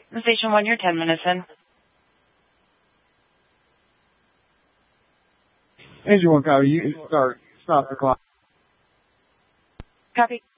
Station 1, you're 10 minutes in. Engine 1, copy. You can stop the clock. Copy.